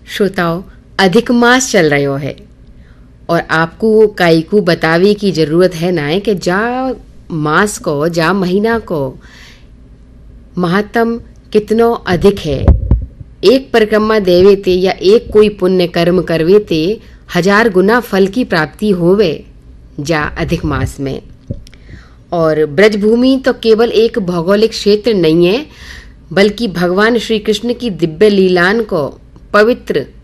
श्रोताओं, अधिक मास चल रहो है और आपको काईकू बतावे की जरूरत है ना है कि जा मास को, जा महीना को महत्तम कितनो अधिक है। एक परिक्रमा देवे ते या एक कोई पुण्य कर्म करवे ते 1000 गुना फल की प्राप्ति होवे जा अधिक मास में। और ब्रजभूमि तो केवल एक भौगोलिक क्षेत्र नहीं है, बल्कि भगवान श्री कृष्ण की दिव्य लीलान को पवित्र